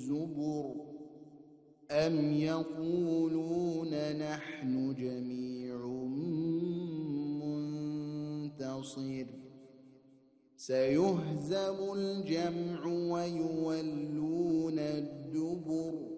الزبر أم يقولون نحن جميع منتصر سيهزم الجمع ويولون الدبر